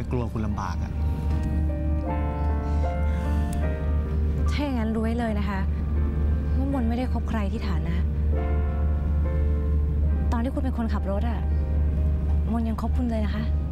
กลัวคุณลำบากอะถ้าอย่างนั้นรู้ไว้เลยนะคะว่ามนไม่ได้คบใครที่ฐานะตอนที่คุณเป็นคนขับรถอะมนยังคบคุณเลยนะคะ